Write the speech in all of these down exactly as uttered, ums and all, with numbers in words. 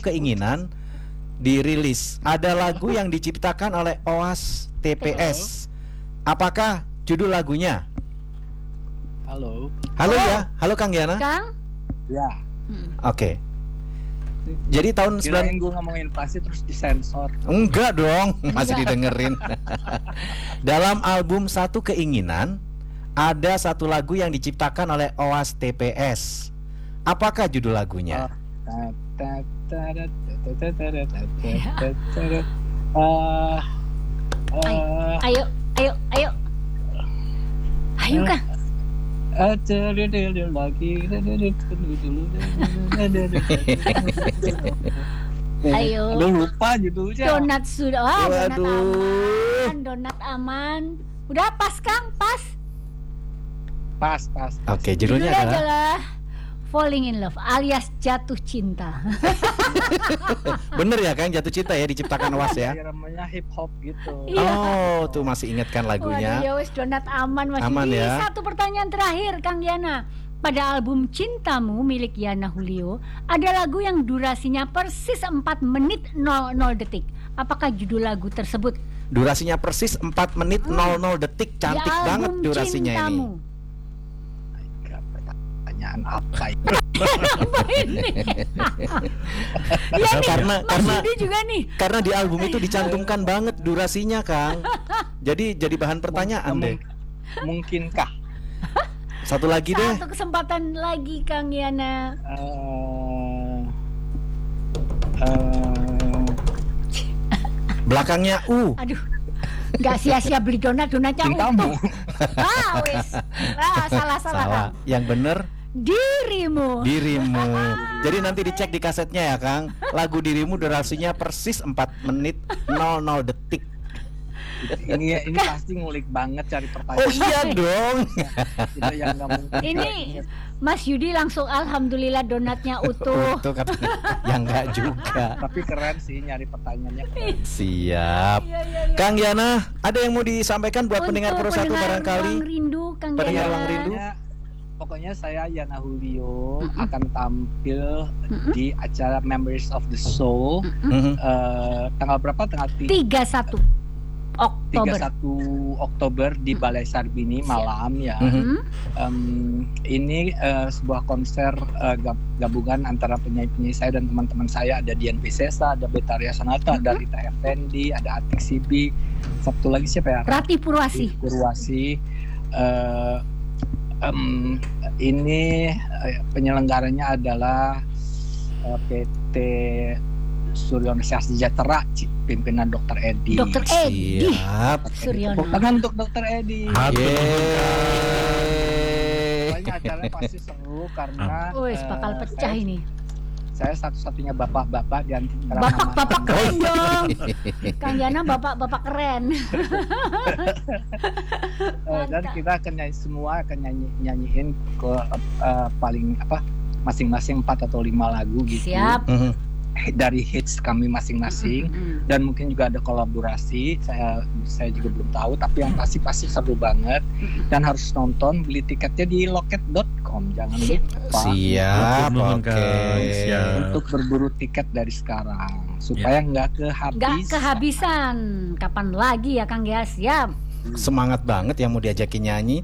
Keinginan dirilis. Ada lagu yang diciptakan oleh Oas T P S. Apakah judul lagunya? Halo. Halo ya, halo Kang Yana. Kang? Ya. Hmm. Oke. Jadi tahun sembilan Kirain gue ngomongin inflasi terus disensor. Enggak dong, masih Enggak. didengerin. Dalam album Satu Keinginan ada satu lagu yang diciptakan oleh Oas T P S. Apakah judul lagunya? Ah, Ayo, ayo, ayo. Ayo Kang. lagi. Ayo. Lu lupa judulnya. Donat sudah. Wah, donat Waduh. aman. Donat aman. Udah pas Kang, pas. Pas, pas. Oke, judulnya Judulnya adalah adalah Falling in Love alias jatuh cinta. bener ya Kang, jatuh cinta ya diciptakan Oas ya. Namanya hip hop gitu. Iya. Oh, tuh masih ingatkan Waduh, lagunya. ya wes donat aman Mas Aman Yudi. ya. Satu pertanyaan terakhir Kang Yana. Pada album Cintamu milik Yana Julio, ada lagu yang durasinya persis empat menit nol nol detik. Apakah judul lagu tersebut? Durasinya persis empat menit nol nol detik. Cantik Di banget album durasinya Cintamu. ini. Pertanyaan apa ini? Apa ini? Iya nih, Karena- Mas karena- Yudi juga nih. Karena di album itu dicantumkan banget durasinya, Kang. Jadi jadi bahan pertanyaan deh. Mungkinkah? Satu lagi deh. Satu kesempatan lagi Kang Yana. Eh, eh, Belakangnya U. Aduh, nggak sia-sia beli donat, donatnya Cintamu. utuh. Ah, wes. Ah, salah salah Salah. Kang. Yang bener Dirimu. Dirimu. Jadi nanti dicek di kasetnya ya, Kang. Lagu Dirimu durasinya persis empat menit nol nol detik. ini ini pasti ngulik banget cari Oh pertanyaan. iya dong. Itu yang nggak mungkin. Ini Mas Yudi langsung alhamdulillah donatnya utuh. Tuh katanya. Yang enggak juga. Tapi keren sih nyari pertanyaannya. Keren. Siap. Iya, iya, iya. Kang Yana, ada yang mau disampaikan buat Untuk pendengar Pro satu pendengar barangkali? Ruang Rindu Kang Pendengar Yana. Ruang Rindu. Pokoknya, pokoknya saya Yana Julio Mm-mm. akan tampil Mm-mm. di acara Memories of the Soul. Mhm. Eh, tanggal berapa? Tanggal tiga tiga puluh satu tiga Oktober. puluh satu Oktober di Balai Sarbini Siap. malam ya. Mhm. Hmm? Em, ini eh, sebuah konser eh, gab- gabungan antara penyanyi-penyanyi saya dan teman-teman saya. Ada Dian Piscesa, ada Betaria Sanata, ada Rita Effendi, ada Atik Sibi, satu lagi siapa ya? Rati Purwasi. Purwasi. Eh, em, ini eh, penyelenggaranya adalah eh, P T Suryono Sejahtera, Ci- pimpinan Dokter Edi. Dokter Edi Siap. Suryono. Tepuk tangan untuk Dokter Edi. Yeay. Pokoknya acaranya pasti seru karena Wes eh, bakal pecah saya, ini. saya satu-satunya bapak-bapak di antara Bapak-bapak nama- keren dong. Kang Yana bapak-bapak keren. Eh, dan kita akan nyanyi semua akan nyanyi nyanyiin ke eh, paling apa masing-masing empat atau lima lagu gitu. Siap. Mhm. Dari hits kami masing-masing. Mm-mm. Dan mungkin juga ada kolaborasi, saya saya juga belum tahu, tapi yang pasti pasti seru banget dan harus nonton. Beli tiketnya di loket dot com, jangan lupa Siap. Nuhun, Oke. Kang. Siap. untuk berburu tiket dari sekarang supaya nggak kehabis. Nggak kehabisan. Kapan lagi ya Kang ya? Siap. Semangat banget yang mau diajakin nyanyi.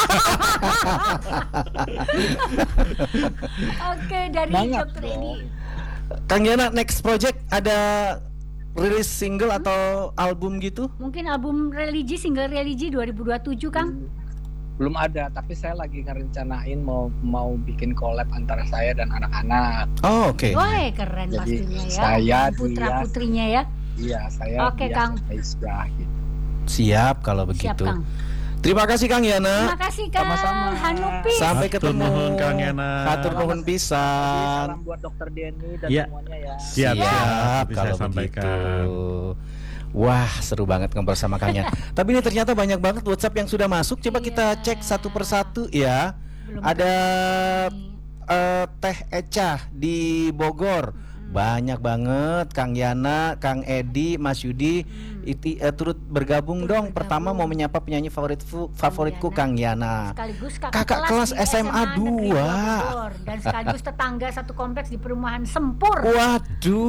Oke, dari Semangat Dokter dong. Edi. Kang Yana, next project ada rilis single atau album gitu? Mungkin album religi, single religi dua ribu dua puluh tujuh Kang. Belum ada, tapi saya lagi ngerencanain mau mau bikin collab antara saya dan anak-anak. Oh, oke. Wah, keren Jadi, pastinya ya. saya, Putra dia- putrinya ya. Iya, saya Oke, dia Kang. sama Isra gitu. Siap kalau Siap begitu. Kang. Terima kasih Kang Yana. Terima kasih Kang Sama-sama. Hanupi. Sampai Hatur ketemu. nuhun, Kang Yana. Hatur nuhun Salam pisan. buat Dokter Denny dan Iya. semuanya ya. Siap, Siap, siap. Bisa kalau sampaikan. begitu. Wah, seru banget ngobrol sama Kang Yana. Tapi ini ternyata banyak banget WhatsApp yang sudah masuk. Coba Iya. kita cek satu persatu ya. Belum Ada ketemu. eh, Teh Eca di Bogor. Banyak banget Kang Yana, Kang Edi, Mas Yudi iti, eh, turut bergabung Turut dong. bergabung. Pertama mau menyapa penyanyi favoritku, favoritku Yana. Kang Yana. Sekaligus Kakak kelas di S M A Negeri dua. Bogor. Dan sekaligus tetangga satu kompleks di perumahan Sempur. Waduh.